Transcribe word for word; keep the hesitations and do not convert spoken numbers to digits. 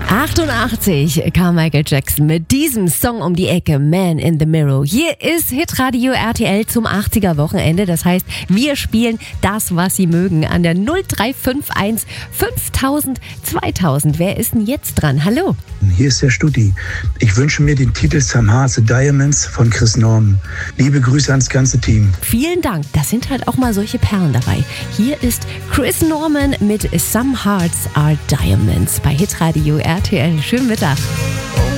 achtundachtzig kam Michael Jackson mit diesem Song um die Ecke, Man in the Mirror. Hier ist Hitradio R T L zum achtziger-Wochenende. Das heißt, wir spielen das, was Sie mögen, an der null drei fünf eins fünftausend zweitausend. Wer ist denn jetzt dran? Hallo? Hier ist der Studi. Ich wünsche mir den Titel Some Hearts and Diamonds von Chris Norman. Liebe Grüße ans ganze Team. Vielen Dank. Das sind halt auch mal solche Perlen dabei. Hier ist Chris Norman mit Some Hearts are Diamonds bei Hitradio R T L. Schönen Mittag.